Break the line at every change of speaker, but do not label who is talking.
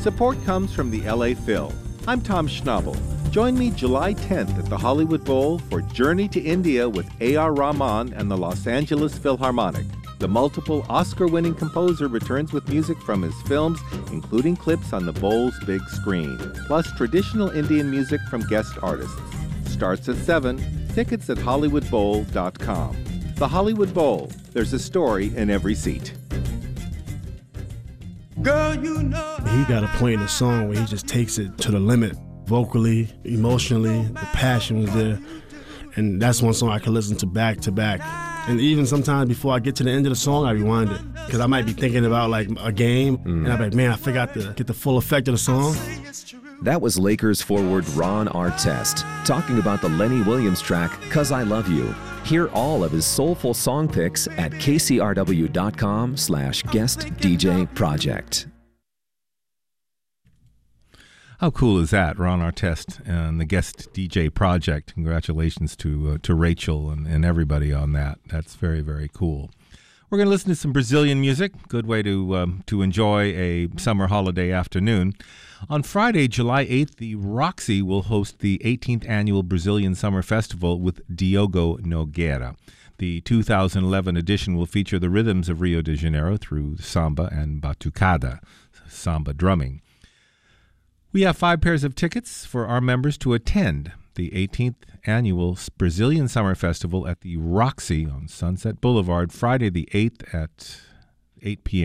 Support comes from the LA Phil. I'm Tom Schnabel. Join me July 10th at the Hollywood Bowl for Journey to India with A.R. Rahman and the Los Angeles Philharmonic. The multiple Oscar-winning composer returns with music from his films, including clips on the Bowl's big screen, plus traditional Indian music from guest artists. Starts at 7. Tickets at HollywoodBowl.com. The Hollywood Bowl. There's a story in every seat.
Girl, you know he got a point in the song where he just takes it to the limit. Vocally, emotionally, the passion was there. And that's one song I can listen to back. And even sometimes before I get to the end of the song, I rewind it. Because I might be thinking about like a game, and I'm like, man, I forgot to get the full effect of the song.
That was Lakers forward Ron Artest talking about the Lenny Williams track, 'Cause I Love You. Hear all of his soulful song picks at kcrw.com/guest-DJ-project.
How cool is that, Ron Artest and the Guest DJ Project? Congratulations to Rachel and everybody on that. That's very, very cool. We're going to listen to some Brazilian music. Good way to enjoy a summer holiday afternoon. On Friday, July 8th, the Roxy will host the 18th Annual Brazilian Summer Festival with Diogo Nogueira. The 2011 edition will feature the rhythms of Rio de Janeiro through samba and batucada, samba drumming. We have 5 pairs of tickets for our members to attend the 18th Annual Brazilian Summer Festival at the Roxy on Sunset Boulevard, Friday the 8th at 8 p.m.